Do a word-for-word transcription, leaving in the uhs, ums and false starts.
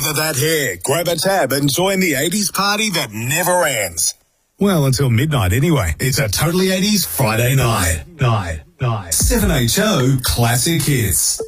Lather that hair, grab a tab and join the eighties party that never ends. Well, until midnight anyway. It's a Totally eighties Friday night. Night. Night. seven H O Classic Hits.